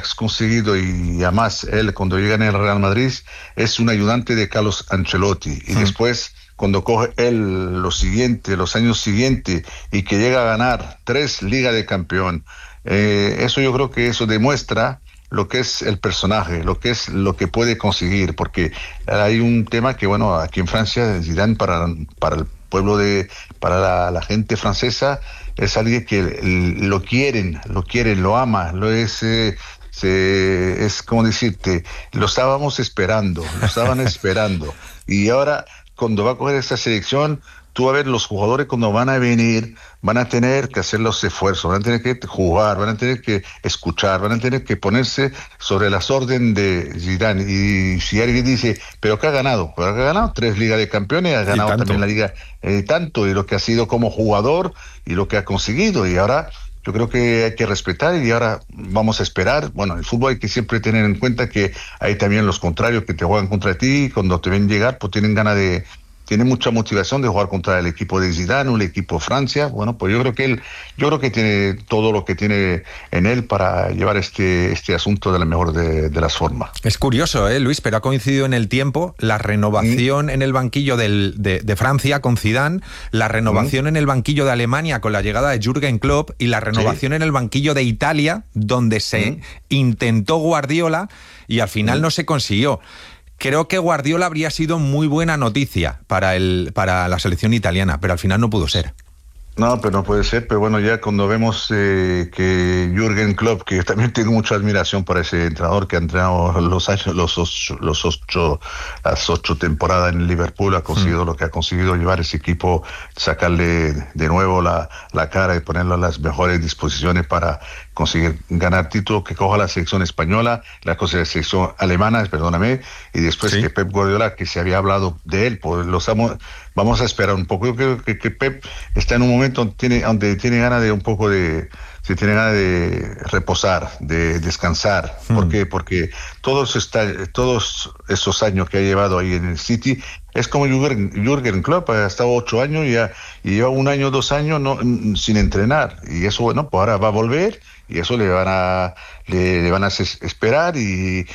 conseguido, y además él cuando llega en el Real Madrid es un ayudante de Carlos Ancelotti, y después cuando coge él los años siguientes y que llega a ganar 3 Ligas de Campeón, eso yo creo que eso demuestra lo que es el personaje, lo que puede conseguir, porque hay un tema que, bueno, aquí en Francia, Zidane para el pueblo para la gente francesa, es alguien que lo quieren, lo ama, es como decirte, lo estaban esperando, y ahora cuando va a coger esta selección, tú vas a ver los jugadores cuando van a venir, van a tener que hacer los esfuerzos, van a tener que jugar, van a tener que escuchar, van a tener que ponerse sobre las órdenes de Zidane. Y si alguien dice, ¿pero qué ha ganado? Pues ha ganado 3 Ligas de Campeones, ha ganado también la Liga, tanto, y lo que ha sido como jugador y lo que ha conseguido. Y ahora yo creo que hay que respetar, y ahora vamos a esperar. Bueno, en el fútbol hay que siempre tener en cuenta que hay también los contrarios que te juegan contra ti, cuando te ven llegar, pues tienen mucha motivación de jugar contra el equipo de Zidane o el equipo Francia. Bueno, pues yo creo que tiene todo lo que tiene en él para llevar este asunto de la mejor de las formas. Es curioso, Luis, pero ha coincidido en el tiempo la renovación en el banquillo de Francia con Zidane, la renovación en el banquillo de Alemania con la llegada de Jürgen Klopp, y la renovación en el banquillo de Italia, donde se intentó Guardiola y al final no se consiguió. Creo que Guardiola habría sido muy buena noticia para la selección italiana, pero al final no pudo ser. No, pero no puede ser. Pero bueno, ya cuando vemos que Jürgen Klopp, que también tengo mucha admiración por ese entrenador que ha entrenado las 8 temporadas en Liverpool, ha conseguido lo que ha conseguido, llevar ese equipo, sacarle de nuevo la cara y ponerlo a las mejores disposiciones para conseguir ganar títulos, que coja la selección española, la selección alemana, perdóname, y después que Pep Guardiola, que se había hablado de él, pues vamos a esperar un poco. Yo creo que Pep está en un momento donde tiene ganas de reposar, de descansar. ¿Por qué? Porque todos esos años que ha llevado ahí en el City, es como Jürgen Klopp, ha estado 8 años y lleva 1 año, 2 años sin entrenar, y eso, bueno, pues ahora va a volver, y eso le van a esperar, y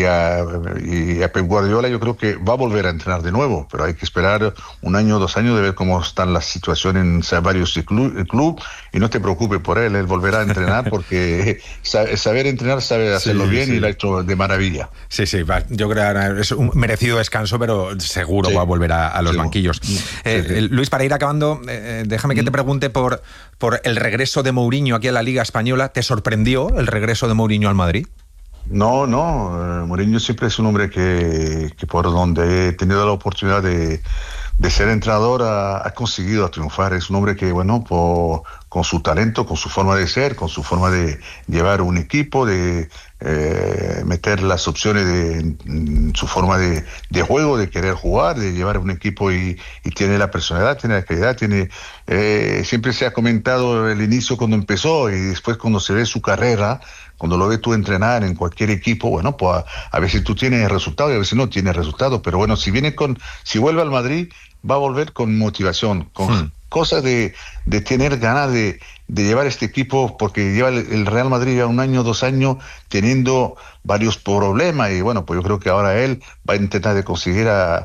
a Pep Guardiola yo creo que va a volver a entrenar de nuevo, pero hay que esperar 1 año, 2 años de ver cómo están las situaciones en varios club, y no te preocupes por él volverá a entrenar porque saber entrenar, sabe hacerlo bien, y lo ha hecho de maravilla. Sí, yo creo que es un merecido descanso, pero seguro va a volver a los banquillos. Luis, para ir acabando, déjame que te pregunte por el regreso de Mourinho aquí a la Liga Española. ¿Te sorprendió el regreso de Mourinho al Madrid? No, Mourinho siempre es un hombre que por donde he tenido la oportunidad de ser entrenador ha conseguido triunfar. Es un hombre que, bueno, con su talento, con su forma de ser, con su forma de llevar un equipo, de meter las opciones de su forma de juego, de querer jugar, de llevar un equipo, y tiene la personalidad, tiene la calidad, siempre se ha comentado el inicio cuando empezó, y después cuando se ve su carrera, cuando lo ves tú entrenar en cualquier equipo, bueno, pues a veces tú tienes resultados y a veces no tienes resultados, pero bueno, si vuelve al Madrid, va a volver con motivación, con cosas de tener ganas de llevar este equipo, porque lleva el Real Madrid ya 1 año, 2 años teniendo varios problemas, y bueno, pues yo creo que ahora él va a intentar de conseguir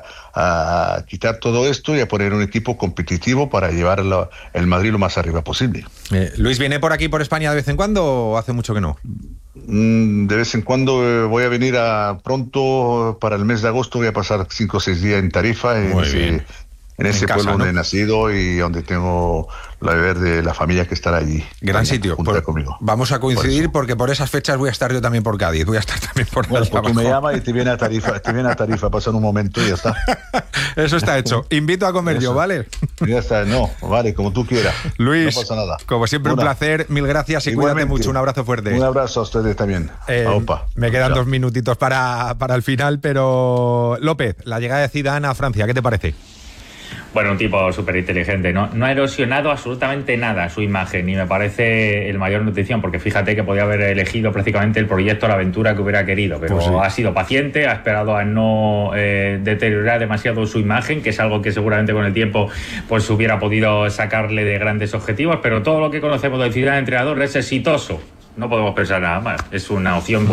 a quitar todo esto y a poner un equipo competitivo para llevar el Madrid lo más arriba posible. Luis, ¿viene por aquí, por España, de vez en cuando, o hace mucho que no? De vez en cuando voy a venir pronto para el mes de agosto. Voy a pasar 5 o 6 días en Tarifa, en ese pueblo donde he nacido y donde tengo la deber de la familia que estará allí. Gran sitio. Conmigo. Vamos a coincidir porque por esas fechas voy a estar yo también por Cádiz. Voy a estar también por Cádiz. Pues tú me llamas y te viene a Tarifa, pasar un momento y ya está. Eso está hecho. Invito a comer yo, ¿vale? Ya está, vale, como tú quieras. Luis, no pasa nada. Como siempre, un placer. Mil gracias y cuídate mucho. Un abrazo fuerte. Un abrazo a ustedes también. Me quedan 2 minutitos para el final, pero López, la llegada de Zidane a Francia, ¿qué te parece? Bueno, un tipo súper inteligente, no ha erosionado absolutamente nada su imagen, y me parece el mayor notición, porque fíjate que podía haber elegido prácticamente el proyecto, la aventura que hubiera querido, pero pues sí, ha sido paciente, ha esperado a no deteriorar demasiado su imagen, que es algo que seguramente con el tiempo pues hubiera podido sacarle de grandes objetivos, pero todo lo que conocemos del Zidane entrenador es exitoso, no podemos pensar nada más, es una opción buena.